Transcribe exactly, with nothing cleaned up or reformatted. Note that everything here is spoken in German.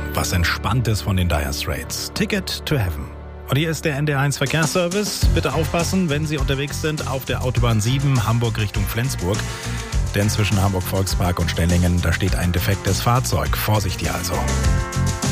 was Entspanntes von den Dire Straits. Ticket to Heaven. Und hier ist der N D R eins Verkehrsservice. Bitte aufpassen, wenn Sie unterwegs sind auf der Autobahn sieben Hamburg Richtung Flensburg. Denn zwischen Hamburg Volkspark und Stellingen, da steht ein defektes Fahrzeug. Vorsicht hier also.